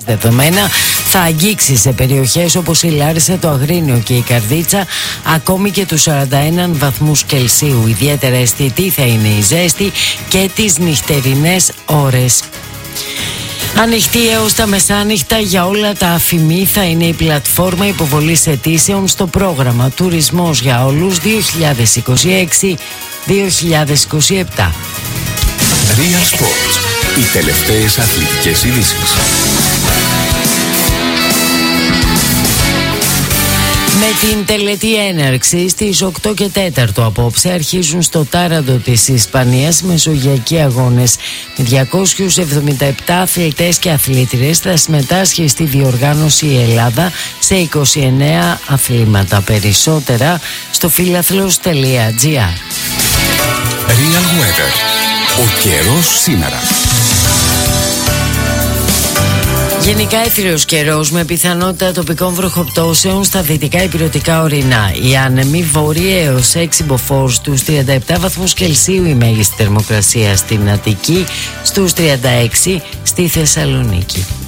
δεδομένα. Θα αγγίξει σε περιοχές όπως η Λάρισα, το Αγρίνιο και η Καρδίτσα ακόμη και τους 41 βαθμούς Κελσίου. Ιδιαίτερα αισθητή θα είναι η ζέστη και τις νυχτερινές ώρες. Ανοιχτή έως τα μεσάνυχτα για όλα τα ΑΦΙΜΗ θα είναι η πλατφόρμα υποβολής αιτήσεων στο πρόγραμμα Τουρισμός για Όλους 2026-2027. Real Sports. Οι τελευταίες αθλητικές ειδήσεις. Με την τελετή έναρξη στις 8 και 4 απόψε αρχίζουν στο Τάραντο της Ισπανίας μεσογειακοί αγώνες. Με 277 αθλητές και αθλήτριες θα συμμετάσχει στη διοργάνωση η Ελλάδα σε 29 αθλήματα. Περισσότερα στο φιλαθλος.gr. Real Weather. Ο καιρός σήμερα. Γενικά έθριος καιρός με πιθανότητα τοπικών βροχοπτώσεων στα δυτικά ηπειρωτικά ορεινά. Οι άνεμοι βόρειοι έως 6 μποφόρ στους 37 βαθμούς Κελσίου η μέγιστη θερμοκρασία στην Αττική, στους 36 στη Θεσσαλονίκη.